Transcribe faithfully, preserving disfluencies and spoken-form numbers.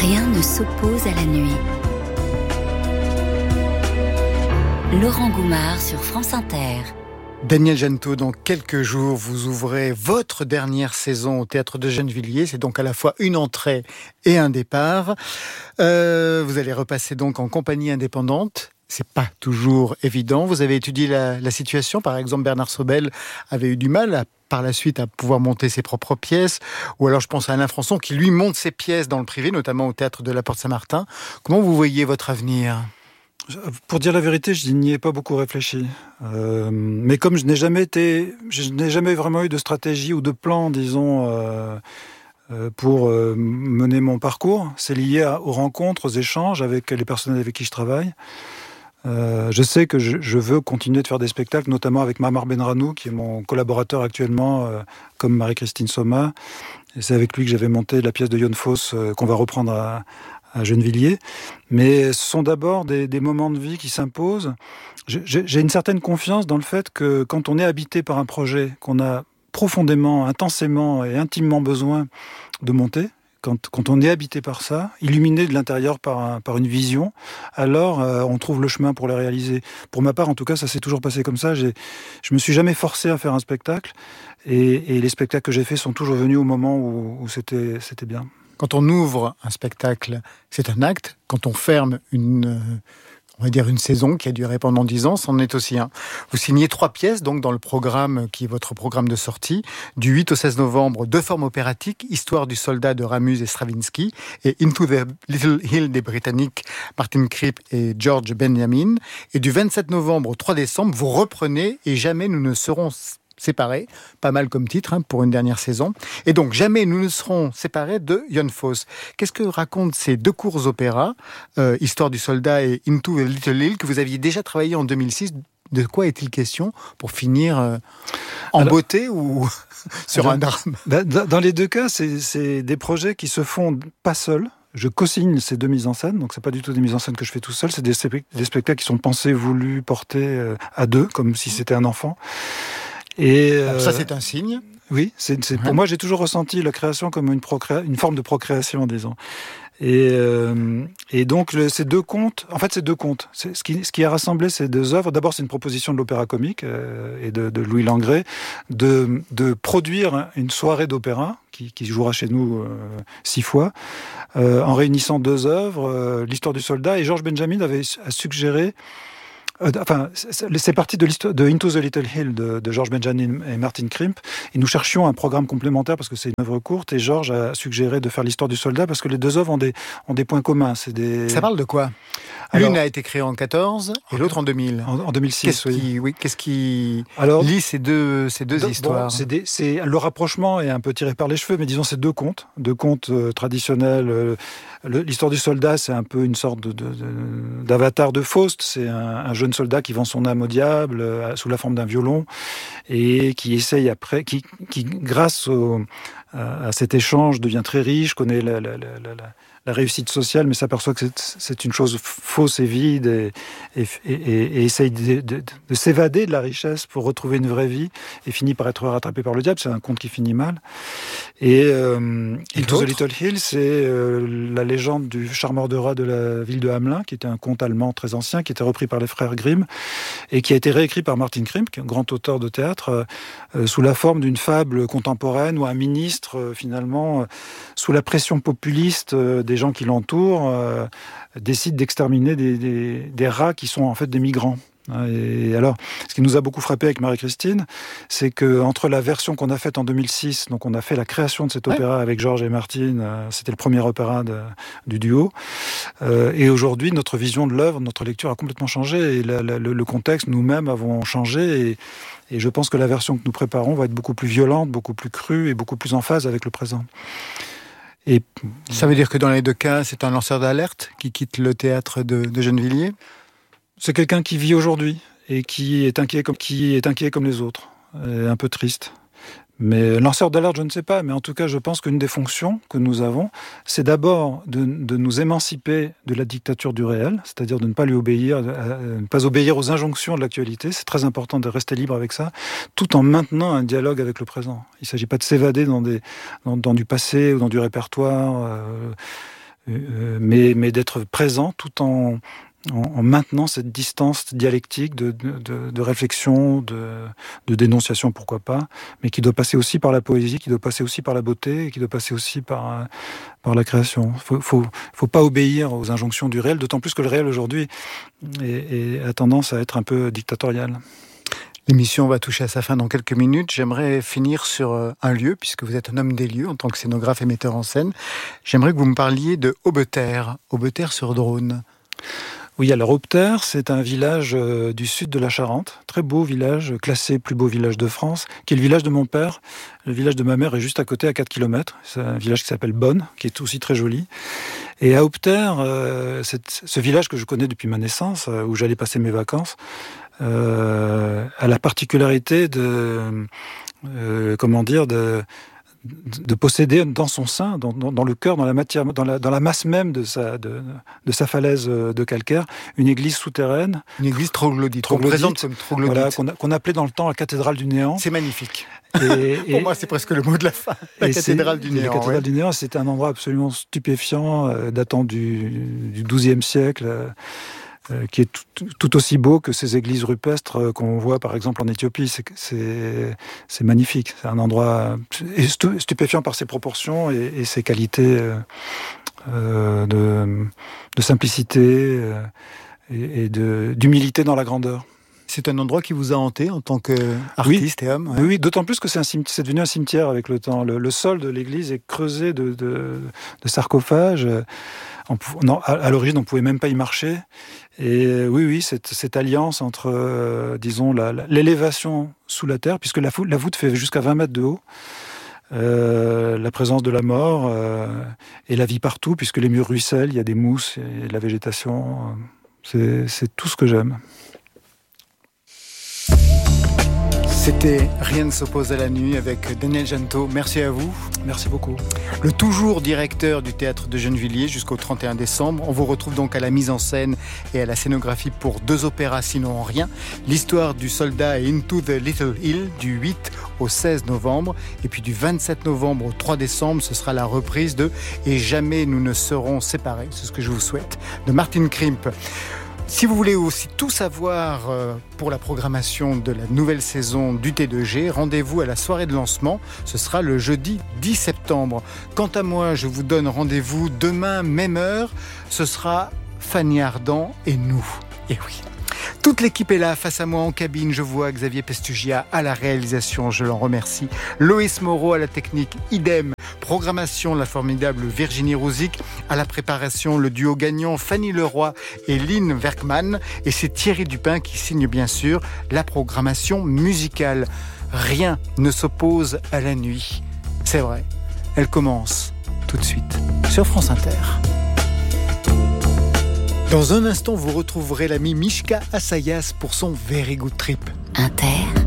Rien ne s'oppose à la nuit. Laurent Goumard sur France Inter. Daniel Jeannetot, dans quelques jours, vous ouvrez votre dernière saison au Théâtre de Gennevilliers. C'est donc à la fois une entrée et un départ. Euh, vous allez repasser donc en compagnie indépendante. C'est pas toujours évident. Vous avez étudié la, la situation. Par exemple, Bernard Sobel avait eu du mal à, par la suite à pouvoir monter ses propres pièces. Ou alors je pense à Alain Françon qui lui monte ses pièces dans le privé, notamment au Théâtre de la Porte-Saint-Martin. Comment vous voyez votre avenir ? Pour dire la vérité, je n'y ai pas beaucoup réfléchi. Euh, mais comme je n'ai jamais été, je n'ai jamais vraiment eu de stratégie ou de plan, disons, euh, euh, pour euh, mener mon parcours, c'est lié à, aux rencontres, aux échanges avec les personnes avec qui je travaille. Euh, je sais que je, je veux continuer de faire des spectacles, notamment avec Mamar Benranou, qui est mon collaborateur actuellement, euh, comme Marie-Christine Soma. Et c'est avec lui que j'avais monté la pièce de Jon Fosse euh, qu'on va reprendre à, à Gennevilliers. Mais ce sont d'abord des, des moments de vie qui s'imposent. J'ai, j'ai une certaine confiance dans le fait que quand on est habité par un projet qu'on a profondément, intensément et intimement besoin de monter, Quand, quand on est habité par ça, illuminé de l'intérieur par, un, par une vision, alors euh, on trouve le chemin pour le réaliser. Pour ma part, en tout cas, ça s'est toujours passé comme ça. J'ai, je me suis jamais forcé à faire un spectacle, et, et les spectacles que j'ai faits sont toujours venus au moment où, où c'était, c'était bien. Quand on ouvre un spectacle, c'est un acte. Quand on ferme une... on va dire une saison qui a duré pendant dix ans, c'en est aussi un. Vous signez trois pièces donc dans le programme qui est votre programme de sortie. Du huit au seize novembre, deux formes opératiques, Histoire du soldat de Ramus et Stravinsky et Into the Little Hill des Britanniques Martin Cripp et George Benjamin. Et du vingt-sept novembre au trois décembre, vous reprenez Et jamais nous ne serons séparés, pas mal comme titre hein, pour une dernière saison. Et donc, Jamais nous ne serons séparés de Jon Fosse. Qu'est-ce que racontent ces deux courts opéras, euh, Histoire du soldat et Into the Little Hill, que vous aviez déjà travaillé en deux mille six? De quoi est-il question pour finir euh, en alors, beauté ou sur alors, un drame? Dans les deux cas, c'est, c'est des projets qui se font pas seuls. Je co-signe ces deux mises en scène, donc c'est pas du tout des mises en scène que je fais tout seul, c'est des, des spectacles qui sont pensés, voulus, portés euh, à deux, comme si c'était un enfant. Et euh, ça, c'est un signe. Oui, c'est, c'est, ouais. Pour moi, j'ai toujours ressenti la création comme une, procréa- une forme de procréation, disons. Et, euh, et donc, le, ces deux contes, en fait, ces deux contes, c'est, ce, qui, ce qui a rassemblé ces deux œuvres, d'abord, c'est une proposition de l'opéra comique euh, et de, de Louis Langrée de, de produire une soirée d'opéra qui, qui jouera chez nous euh, six fois, euh, en réunissant deux œuvres, euh, l'Histoire du soldat, et George Benjamin avait a suggéré. Euh, enfin, c'est, c'est parti de, l'histoire, de Into the Little Hill de, de George Benjamin et Martin Cripp. Et nous cherchions un programme complémentaire parce que c'est une œuvre courte. Et George a suggéré de faire l'Histoire du soldat parce que les deux œuvres ont des, ont des points communs. C'est des... Ça parle de quoi? L'une Alors, a été créée en quatorze et l'autre en deux mille. En, en deux mille six, qu'est-ce oui. Qui, oui. Qu'est-ce qui Alors, lie ces deux, ces deux de, histoires bon, c'est, des, c'est Le rapprochement est un peu tiré par les cheveux, mais disons c'est deux contes, deux contes euh, traditionnels. Euh, le, l'Histoire du soldat, c'est un peu une sorte de, de, de, d'avatar de Faust. C'est un, un jeune soldat qui vend son âme au diable euh, sous la forme d'un violon et qui essaye après, qui, qui grâce au, à, à cet échange devient très riche, connaît la, la, la, la, la la réussite sociale, mais s'aperçoit que c'est, c'est une chose fausse et vide et, et, et, et essaye de, de, de s'évader de la richesse pour retrouver une vraie vie et finit par être rattrapé par le diable. C'est un conte qui finit mal. Et, euh, et Into the Little Hill, c'est euh, la légende du charmeur de rats de la ville de Hamelin, qui était un conte allemand très ancien, qui était repris par les frères Grimm et qui a été réécrit par Martin Cripp, qui est un grand auteur de théâtre, euh, sous la forme d'une fable contemporaine où un ministre, euh, finalement, euh, sous la pression populiste euh, des gens qui l'entourent, euh, décident d'exterminer des, des, des rats qui sont en fait des migrants. Et alors, ce qui nous a beaucoup frappé avec Marie-Christine, c'est qu'entre la version qu'on a faite en deux mille six, donc on a fait la création de cet opéra ouais. avec Georges et Martine, euh, c'était le premier opéra de, du duo, euh, et aujourd'hui, notre vision de l'œuvre, notre lecture a complètement changé, et la, la, le, le contexte, nous-mêmes avons changé, et, et je pense que la version que nous préparons va être beaucoup plus violente, beaucoup plus crue, et beaucoup plus en phase avec le présent. Et ça veut dire que dans les deux cas, c'est un lanceur d'alerte qui quitte le théâtre de, de Gennevilliers? C'est quelqu'un qui vit aujourd'hui et qui est inquiet comme, qui est inquiet comme les autres, et un peu triste. Mais lanceur d'alerte, je ne sais pas, mais en tout cas, je pense qu'une des fonctions que nous avons, c'est d'abord de, de nous émanciper de la dictature du réel, c'est-à-dire de ne pas lui obéir, de ne pas obéir aux injonctions de l'actualité. C'est très important de rester libre avec ça, tout en maintenant un dialogue avec le présent. Il ne s'agit pas de s'évader dans, des, dans, dans du passé ou dans du répertoire. Euh, euh, mais, mais d'être présent tout en, en, en maintenant cette distance dialectique de, de, de, de réflexion, de, de dénonciation, pourquoi pas, mais qui doit passer aussi par la poésie, qui doit passer aussi par la beauté, et qui doit passer aussi par, par la création. Il faut, faut, faut pas obéir aux injonctions du réel, d'autant plus que le réel aujourd'hui est, est, a tendance à être un peu dictatorial. L'émission va toucher à sa fin dans quelques minutes. J'aimerais finir sur un lieu, puisque vous êtes un homme des lieux en tant que scénographe et metteur en scène. J'aimerais que vous me parliez de Aubeterre, Aubeterre-sur-Dronne. Oui, alors Aubeterre, c'est un village euh, du sud de la Charente, très beau village, classé plus beau village de France, qui est le village de mon père. Le village de ma mère est juste à côté, à quatre kilomètres. C'est un village qui s'appelle Bonne, qui est aussi très joli. Et à Aubeterre, euh, ce village que je connais depuis ma naissance, euh, où j'allais passer mes vacances, euh, a la particularité de, euh, comment dire, de... de posséder dans son sein, dans, dans, dans le cœur, dans la matière, dans la, dans la masse même de sa, de, de sa falaise de calcaire, une église souterraine. Une église troglodyte, troglodyte qu'on présente comme troglodyte. Voilà, qu'on, a, qu'on appelait dans le temps la cathédrale du néant. C'est magnifique. Et, Pour et, moi, c'est presque le mot de la fin. La cathédrale du néant. La cathédrale ouais. du néant, c'était un endroit absolument stupéfiant, euh, datant du, du douzième siècle. Euh, Euh, qui est tout, tout aussi beau que ces églises rupestres euh, qu'on voit par exemple en Éthiopie. C'est, c'est, c'est magnifique. C'est un endroit stu- stupéfiant par ses proportions et, et ses qualités euh, euh, de, de simplicité euh, et, et de, d'humilité dans la grandeur. C'est un endroit qui vous a hanté en tant qu'artiste oui. et homme. Ouais. Oui, oui, d'autant plus que c'est, un cimetière, c'est devenu un cimetière avec le temps. Le, le sol de l'église est creusé de, de, de sarcophages. On, non, à, à l'origine, on ne pouvait même pas y marcher. Et oui, oui, cette, cette alliance entre, euh, disons, la, la, l'élévation sous la terre, puisque la, la voûte fait jusqu'à vingt mètres de haut, euh, la présence de la mort euh, et la vie partout, puisque les murs ruissellent, il y a des mousses et de la végétation. C'est, c'est tout ce que j'aime. C'était Rien ne s'oppose à la nuit avec Daniel Jeantot. Merci à vous. Merci beaucoup. Le toujours directeur du Théâtre de Gennevilliers jusqu'au trente et un décembre. On vous retrouve donc à la mise en scène et à la scénographie pour deux opéras sinon en rien. L'histoire du soldat et Into the Little Hill du huit au seize novembre. Et puis du vingt-sept novembre au trois décembre, ce sera la reprise de Et jamais nous ne serons séparés. C'est ce que je vous souhaite. De Martin Krimp. Si vous voulez aussi tout savoir pour la programmation de la nouvelle saison du T deux G, rendez-vous à la soirée de lancement. Ce sera le jeudi dix septembre. Quant à moi, je vous donne rendez-vous demain, même heure. Ce sera Fanny Ardant et nous. Et oui. Toute l'équipe est là, face à moi en cabine. Je vois Xavier Pestugia à la réalisation, je l'en remercie. Loïs Moreau à la technique, idem. Programmation, la formidable Virginie Rouzic. À la préparation, le duo gagnant Fanny Leroy et Lynn Werkman. Et c'est Thierry Dupin qui signe bien sûr la programmation musicale. Rien ne s'oppose à la nuit. C'est vrai, elle commence tout de suite sur France Inter. Dans un instant, vous retrouverez l'ami Mishka Assayas pour son Very Good Trip. Inter.